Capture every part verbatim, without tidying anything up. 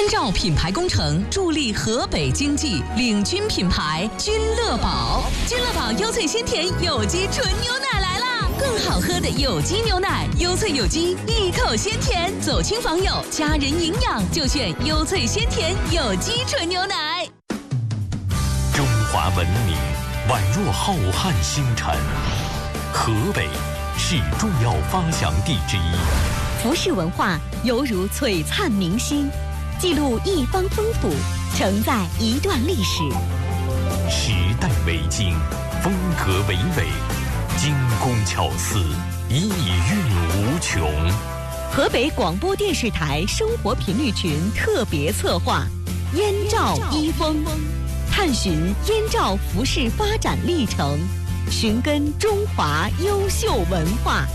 燕赵品牌工程助力河北经济，领军品牌君乐宝。君乐宝优萃鲜甜有机纯牛奶来啦！更好喝的有机牛奶，优萃有机，一口鲜甜。走亲访友，家人营养就选优萃鲜甜有机纯牛奶。 中华文明宛若浩瀚星辰，河北是重要发祥地之一。 服饰文化犹如璀璨明星，记录一方风土，承载一段历史。 时代为经，风格为纬，精工巧思，意蕴无穷。 河北广播电视台生活频率群特别策划《燕赵衣风》，探寻燕赵服饰发展历程，寻根中华优秀文化。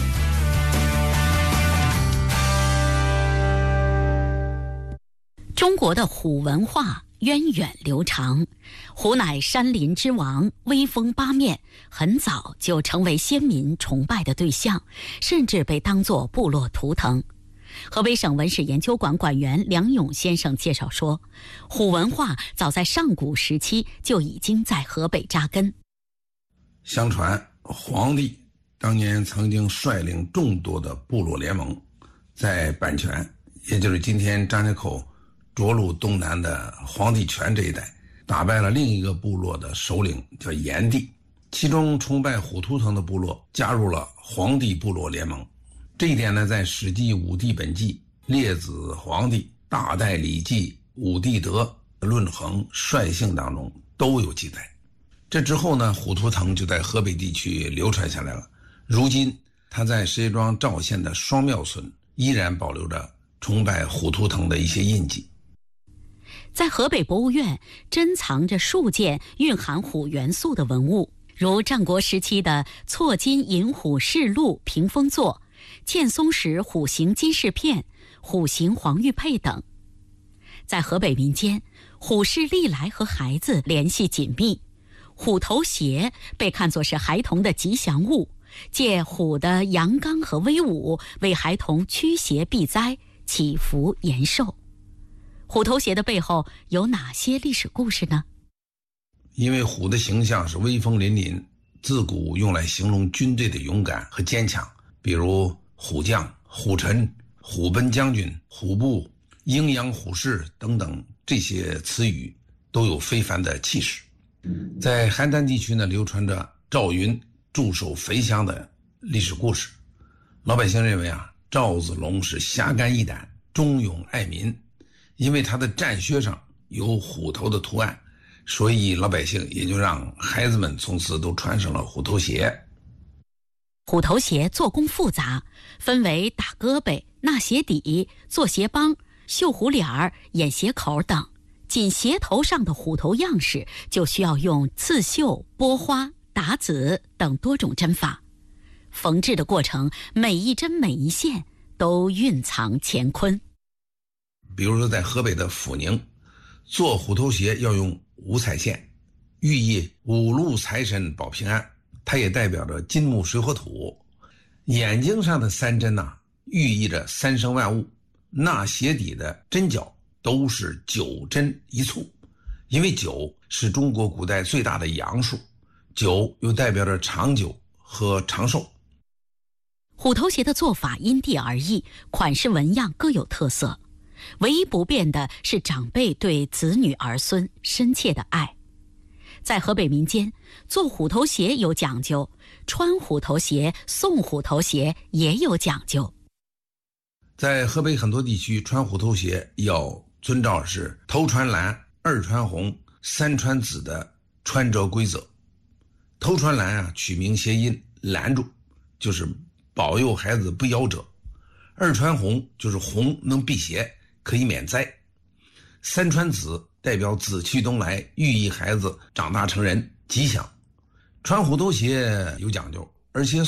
中国的虎文化源远流长，虎乃山林之王，威风八面，很早就成为先民崇拜的对象，甚至被当作部落图腾。河北省文史研究馆馆员梁勇先生介绍说，虎文化早在上古时期就已经在河北扎根。 相传皇帝当年曾经率领众多的部落联盟，在阪泉，也就是今天张家口涿鹿东南的黄帝泉这一带，打败了另一个部落的首领叫炎帝，其中崇拜虎图腾的部落加入了黄帝部落联盟。这一点呢，在《史记·武帝本纪》列子黄帝、大代礼记、武帝德、论衡、率性当中都有记载。这之后呢，虎图腾就在河北地区流传下来了。如今它在石家庄赵县的双庙村依然保留着崇拜虎图腾的一些印记。 在河北博物院珍藏着数件蕴含虎元素的文物，如战国时期的错金银虎饰鹿屏风座、建松石虎形金饰片、虎形黄玉佩等。在河北民间，虎是历来和孩子联系紧密，虎头鞋被看作是孩童的吉祥物，借虎的阳刚和威武，为孩童驱邪避灾、祈福延寿。虎头鞋的背后有哪些历史故事呢？ 因为虎的形象是威风凛凛，自古用来形容军队的勇敢和坚强，比如虎将、虎臣、虎贲将军、虎部、鹰扬虎视等等，这些词语都有非凡的气势。在邯郸地区呢，流传着赵云驻守肥乡的历史故事。老百姓认为啊，赵子龙是侠肝义胆、忠勇爱民，因为他的战靴上有虎头的图案，所以老百姓也就让孩子们从此都穿上了虎头鞋。 虎头鞋做工复杂，分为打胳膊、纳鞋底、做鞋帮、绣虎脸儿、掩鞋口等。仅鞋头上的虎头样式就需要用刺绣、拨花、打籽等多种针法。缝制的过程，每一针每一线都蕴藏乾坤。 比如说在河北的阜宁，做虎头鞋要用五彩线，寓意五路财神保平安，它也代表着金木水火土。眼睛上的三针呐、啊，寓意着三生万物。纳鞋底的针脚都是九针一簇，因为九是中国古代最大的阳数，九又代表着长久和长寿。 虎头鞋的做法因地而异，款式纹样各有特色，唯一不变的是长辈对子女儿孙深切的爱。在河北民间，做虎头鞋有讲究，穿虎头鞋、送虎头鞋也有讲究。 在河北很多地区，穿虎头鞋要遵照是头穿蓝、二穿红、三穿紫的穿着规则。头穿蓝啊，取名谐音拦住，就是保佑孩子不夭折；二穿红就是红能辟邪，可以免灾；三穿紫代表紫气东来，寓意孩子长大成人吉祥。穿虎头鞋有讲究，而且